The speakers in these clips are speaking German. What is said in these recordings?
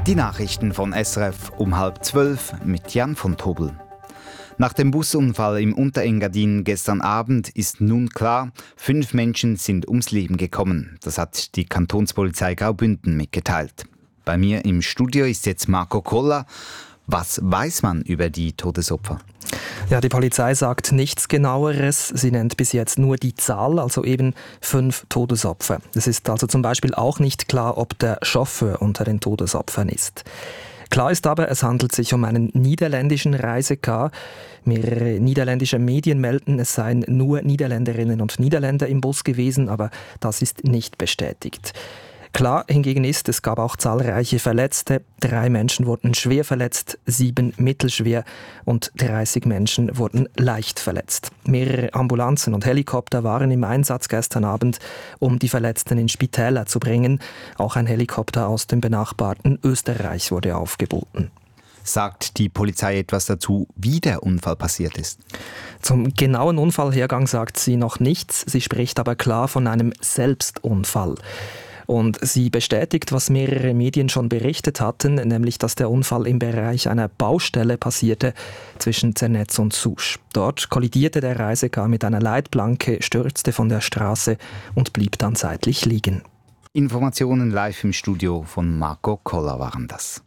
Die Nachrichten von SRF um 11:30 mit Jan von Tobel. Nach dem Busunfall im Unterengadin gestern Abend ist nun klar, 5 Menschen sind ums Leben gekommen. Das hat die Kantonspolizei Graubünden mitgeteilt. Bei mir im Studio ist jetzt Marco Koller. Was weiß man über die Todesopfer? Ja, die Polizei sagt nichts Genaueres. Sie nennt bis jetzt nur die Zahl, also eben 5 Todesopfer. Es ist also zum Beispiel auch nicht klar, ob der Chauffeur unter den Todesopfern ist. Klar ist aber, es handelt sich um einen niederländischen Reisecar. Mehrere niederländische Medien melden, es seien nur Niederländerinnen und Niederländer im Bus gewesen, aber das ist nicht bestätigt. Klar hingegen ist, es gab auch zahlreiche Verletzte. 3 Menschen wurden schwer verletzt, 7 mittelschwer und 30 Menschen wurden leicht verletzt. Mehrere Ambulanzen und Helikopter waren im Einsatz gestern Abend, um die Verletzten in Spitäler zu bringen. Auch ein Helikopter aus dem benachbarten Österreich wurde aufgeboten. Sagt die Polizei etwas dazu, wie der Unfall passiert ist? Zum genauen Unfallhergang sagt sie noch nichts. Sie spricht aber klar von einem Selbstunfall. Und sie bestätigt, was mehrere Medien schon berichtet hatten, nämlich, dass der Unfall im Bereich einer Baustelle passierte zwischen Zernetz und Sousch. Dort kollidierte der Reisecar mit einer Leitplanke, stürzte von der Straße und blieb dann seitlich liegen. Informationen live im Studio von Marco Koller waren das.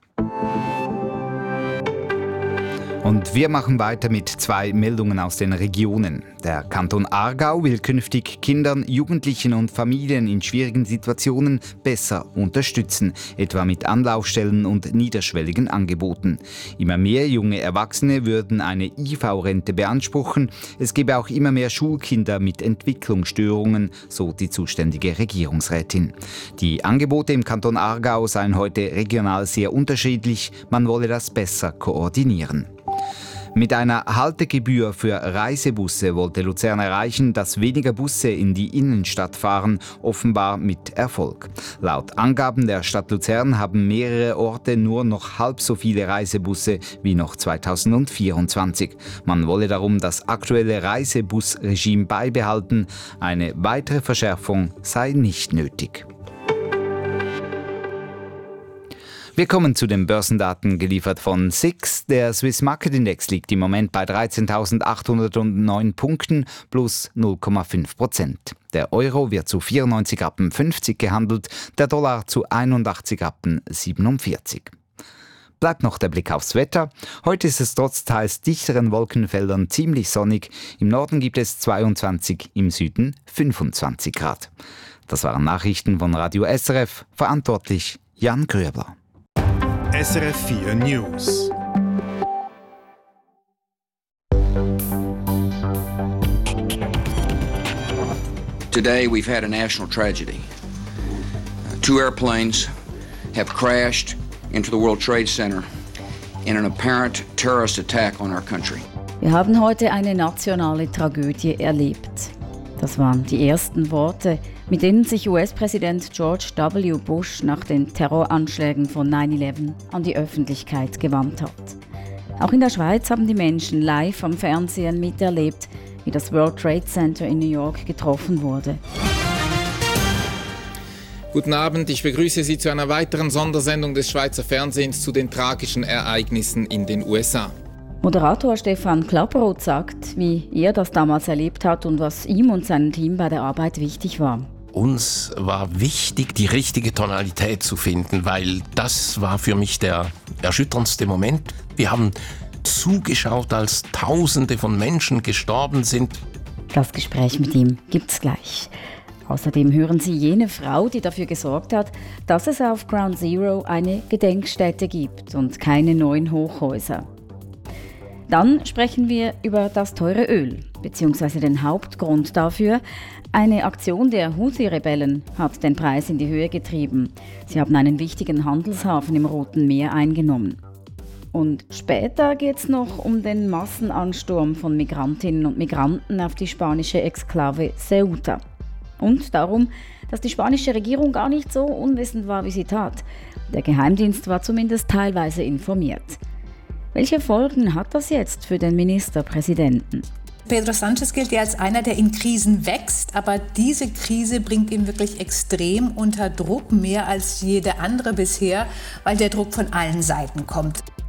Und wir machen weiter mit 2 Meldungen aus den Regionen. Der Kanton Aargau will künftig Kindern, Jugendlichen und Familien in schwierigen Situationen besser unterstützen, etwa mit Anlaufstellen und niederschwelligen Angeboten. Immer mehr junge Erwachsene würden eine IV-Rente beanspruchen. Es gebe auch immer mehr Schulkinder mit Entwicklungsstörungen, so die zuständige Regierungsrätin. Die Angebote im Kanton Aargau seien heute regional sehr unterschiedlich. Man wolle das besser koordinieren. Mit einer Haltegebühr für Reisebusse wollte Luzern erreichen, dass weniger Busse in die Innenstadt fahren, offenbar mit Erfolg. Laut Angaben der Stadt Luzern haben mehrere Orte nur noch halb so viele Reisebusse wie noch 2024. Man wolle darum das aktuelle Reisebusregime beibehalten. Eine weitere Verschärfung sei nicht nötig. Wir kommen zu den Börsendaten, geliefert von SIX. Der Swiss Market Index liegt im Moment bei 13.809 Punkten plus 0,5%. Der Euro wird zu 94,50 Rappen gehandelt, der Dollar zu 81,47 Rappen. Bleibt noch der Blick aufs Wetter. Heute ist es trotz teils dichteren Wolkenfeldern ziemlich sonnig. Im Norden gibt es 22, im Süden 25 Grad. Das waren Nachrichten von Radio SRF. Verantwortlich Jan Gröbler. SRF 4 News. Today we've had a national tragedy. 2 airplanes have crashed into the World Trade Center in an apparent terrorist attack on our country. Wir haben heute eine nationale Tragödie erlebt. Das waren die ersten Worte, mit denen sich US-Präsident George W. Bush nach den Terroranschlägen von 9/11 an die Öffentlichkeit gewandt hat. Auch in der Schweiz haben die Menschen live am Fernsehen miterlebt, wie das World Trade Center in New York getroffen wurde. Guten Abend, ich begrüße Sie zu einer weiteren Sondersendung des Schweizer Fernsehens zu den tragischen Ereignissen in den USA. Moderator Stefan Klapperoth sagt, wie er das damals erlebt hat und was ihm und seinem Team bei der Arbeit wichtig war. Uns war wichtig, die richtige Tonalität zu finden, weil das war für mich der erschütterndste Moment. Wir haben zugeschaut, als Tausende von Menschen gestorben sind. Das Gespräch mit ihm gibt's gleich. Außerdem hören Sie jene Frau, die dafür gesorgt hat, dass es auf Ground Zero eine Gedenkstätte gibt und keine neuen Hochhäuser. Dann sprechen wir über das teure Öl, beziehungsweise den Hauptgrund dafür. Eine Aktion der Houthi-Rebellen hat den Preis in die Höhe getrieben. Sie haben einen wichtigen Handelshafen im Roten Meer eingenommen. Und später geht es noch um den Massenansturm von Migrantinnen und Migranten auf die spanische Exklave Ceuta. Und darum, dass die spanische Regierung gar nicht so unwissend war, wie sie tat. Der Geheimdienst war zumindest teilweise informiert. Welche Folgen hat das jetzt für den Ministerpräsidenten? Pedro Sánchez gilt ja als einer, der in Krisen wächst, aber diese Krise bringt ihn wirklich extrem unter Druck, mehr als jede andere bisher, weil der Druck von allen Seiten kommt.